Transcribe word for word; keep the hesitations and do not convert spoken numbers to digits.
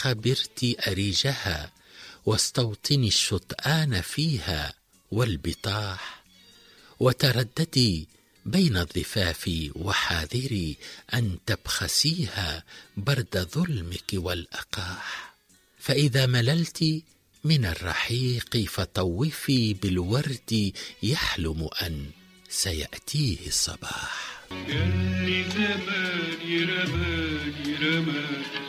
خبرت أريجها، واستوطني الشطآن فيها والبطاح، وترددي بين الضفاف وحاذري أن تبخسيها برد ظلمك والأقاح. فإذا مللت من الرحيق فطوفي بالورد يحلم أن سيأتيه الصباح. ياللي زماني رماني رماني